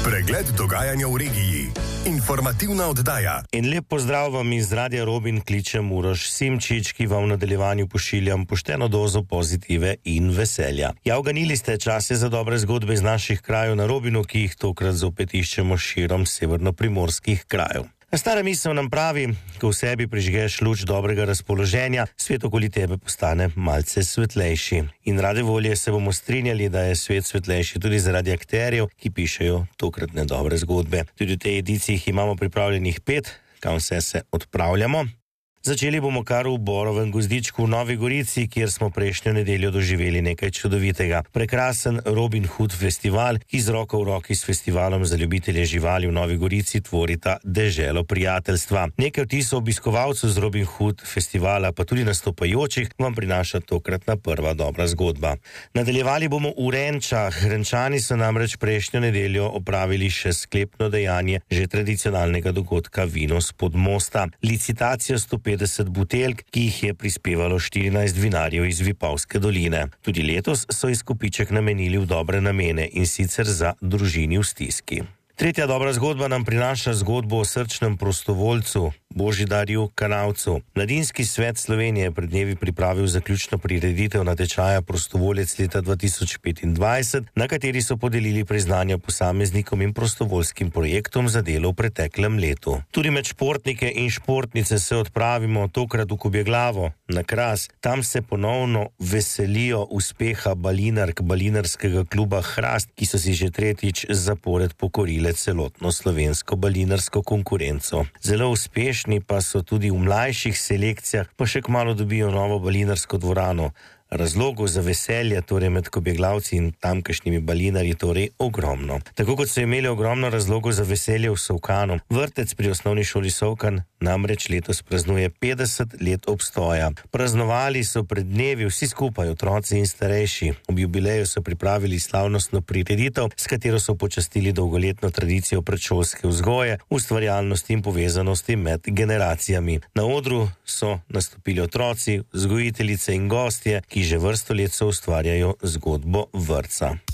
Pregled dogajanja v regiji. Informativna oddaja. In lep pozdrav vam iz Radia Robin, kličem Uroš Simčič, ki vam v nadaljevanju pošiljam pošteno dozo pozitive in veselja. Ja, oganili ste, čas je za dobre zgodbe iz naših krajev na Robinu, ki jih tokrat zopet iščemo širom severnoprimorskih krajev. Stara misel nam pravi, ko v sebi prižgeš luč dobrega razpoloženja, svet okoli tebe postane malce svetlejši. In rade volje se bomo strinjali, da je svet svetlejši tudi zaradi akterjev, ki pišejo tokratne dobre zgodbe. Tudi v tej ediciji jih imamo pripravljenih 5, kam vse se odpravljamo. Začeli bomo kar v Borovem gozdičku v Novi Gorici, kjer smo prejšnjo nedeljo doživeli nekaj čudovitega. Prekrasen Robin Hood festival, ki z roko v roki s festivalom za ljubitelje živali v Novi Gorici tvorita deželo prijateljstva. Nekaj vtisov obiskovalcev z Robin Hood festivala, pa tudi nastopajočih, vam prinaša tokratna prva dobra zgodba. Nadaljevali bomo v Renčah. Renčani so namreč prejšnjo nedeljo opravili še sklepno dejanje že tradicionalnega dogodka Vino spod mosta. Licitacijo 150 buteljk, ki jih je prispevalo 14 vinarjev iz Vipavske doline. Tudi letos so izkupiček namenili v dobre namene, in sicer za družini v stiski. Tretja dobra zgodba nam prinaša zgodbo o srčnem prostovoljcu Božidarju Kanavcu. Mladinski svet Slovenije pred dnevi pripravil zaključno prireditev natečaja Prostovoljec leta 2025, na kateri so podelili priznanja posameznikom in prostovoljskim projektom za delo v preteklem letu. Tudi med športnike in športnice se odpravimo tokrat v Kobjeglavo, na Kras. Tam se ponovno veselijo uspeha balinark balinarskega kluba Hrast, ki so si že tretjič zapored pokorile celotno slovensko balinarsko konkurenco. Zelo uspešni pa so tudi v mlajših selekcijah, pa še kmalu dobijo novo balinarsko dvorano. Razlogov za veselje torej med Kobjeglavci in tamkajšnjimi balinarji torej ogromno. Tako kot so imeli ogromno razlogov za veselje v Solkanu. Vrtec pri osnovni šoli Solkan namreč letos praznuje 50 let obstoja. Praznovali so pred dnevi vsi skupaj, otroci in starejši. Ob jubileju so pripravili slavnostno prireditev, s katero so počastili dolgoletno tradicijo predšolske vzgoje, ustvarjalnosti in povezanosti med generacijami. Na odru so nastopili otroci, vzgojiteljice in gostje, ki že vrsto let so ustvarjajo zgodbo vrtca.